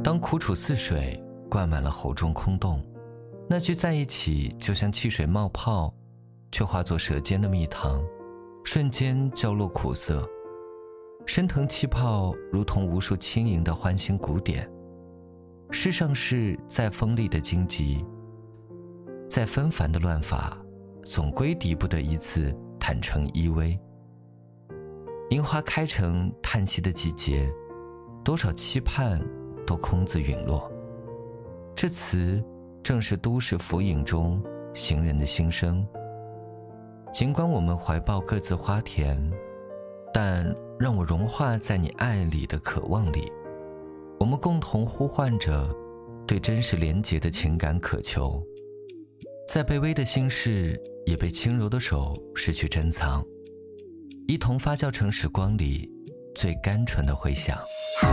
当苦楚似水灌满了喉中空洞，那句在一起就像汽水冒泡，却化作舌尖的蜜糖，瞬间浇落苦涩。升腾气泡如同无数轻盈的欢欣鼓点。世上事再锋利的荆棘，再纷繁的乱法，总归敌不得一次坦诚依偎。樱花开成叹息的季节，多少期盼都空自陨落。这词正是都市浮影中行人的心声。尽管我们怀抱各自花田，但让我融化在你爱里的渴望里。我们共同呼唤着对真实连结的情感渴求，在卑微的心事也被轻柔的手失去珍藏，一同发酵成时光里最甘醇的回响。